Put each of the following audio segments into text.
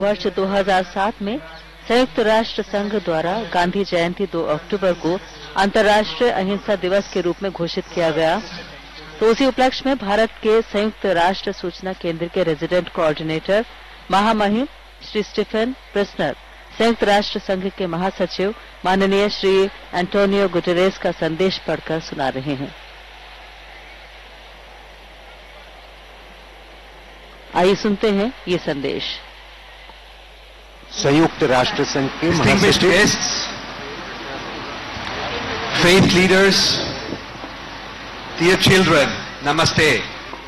वर्ष 2007 में संयुक्त राष्ट्र संघ द्वारा गांधी जयंती 2 अक्टूबर को अंतर्राष्ट्रीय अहिंसा दिवस के रूप में घोषित किया गया। तो उसी उपलक्ष्य में भारत के संयुक्त राष्ट्र सूचना केंद्र के रेजिडेंट कोऑर्डिनेटर महामहिम श्री स्टीफन प्रिसनर संयुक्त राष्ट्र संघ के महासचिव माननीय श्री एंटोनियो गुटेरेस का संदेश पढ़कर सुना रहे हैं। आइए सुनते हैं ये संदेश। संयुक्त राष्ट्र संघ के Distinguished guests, faith leaders, dear children, namaste.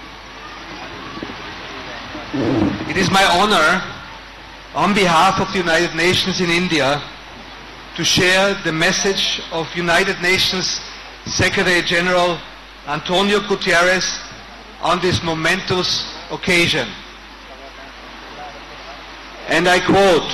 It is my honor, on behalf of the United Nations in India, to share the message of United Nations Secretary General Antonio Guterres on this momentous occasion. And I quote,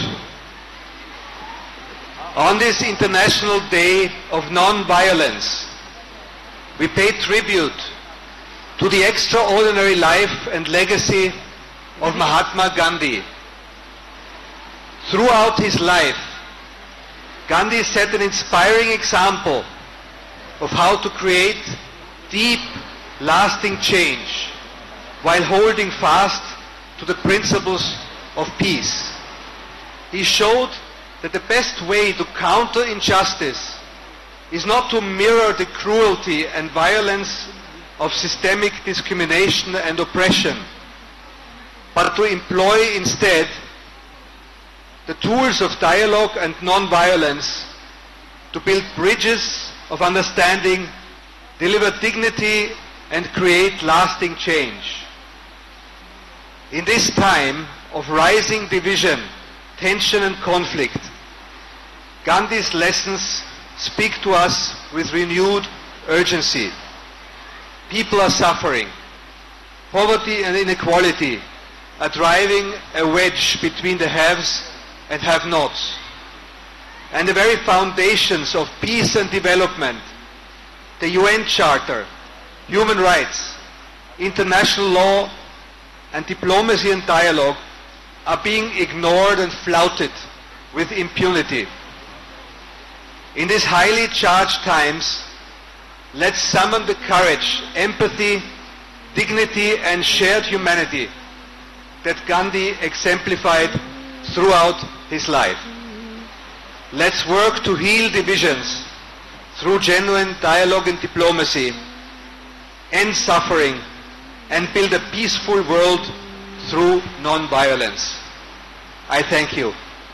"On this International Day of Non-Violence, we pay tribute to the extraordinary life and legacy of Mahatma Gandhi. Throughout his life, Gandhi set an inspiring example of how to create deep, lasting change while holding fast to the principles of peace. He showed that the best way to counter injustice is not to mirror the cruelty and violence of systemic discrimination and oppression, but to employ instead the tools of dialogue and non-violence to build bridges of understanding, deliver dignity, and create lasting change. In this time of rising division, tension and conflict, Gandhi's lessons speak to us with renewed urgency. People are suffering. Poverty and inequality are driving a wedge between the haves and have-nots. And the very foundations of peace and development, the UN Charter, human rights, international law, and diplomacy and dialogue are being ignored and flouted with impunity. In these highly charged times, let's summon the courage, empathy, dignity, and shared humanity that Gandhi exemplified throughout his life. Let's work to heal divisions through genuine dialogue and diplomacy, end suffering, and build a peaceful world through non-violence. I thank you.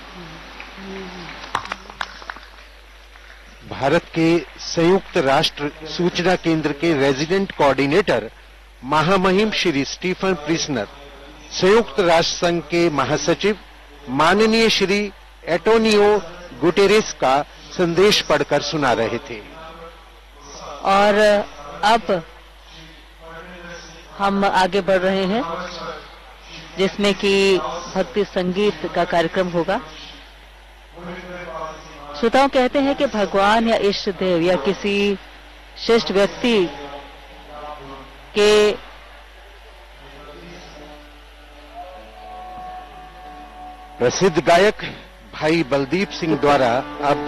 Bharat के संयुक्त राष्ट्र सूचना केंद्र के resident coordinator महामहिम Shri Stephen प्रिसनर संयुक्त राष्ट्र संघ के महासचिव माननीय श्री एंटोनियो गुटेरेस का संदेश पढ़कर सुना रहे थे। और अब हम आगे बढ़ रहे हैं, जिसमें कि भक्ति संगीत का कार्यक्रम होगा। श्रोताओं कहते हैं कि भगवान या इष्ट देव या किसी श्रेष्ठ व्यक्ति के प्रसिद्ध गायक भाई बलदीप सिंह द्वारा अब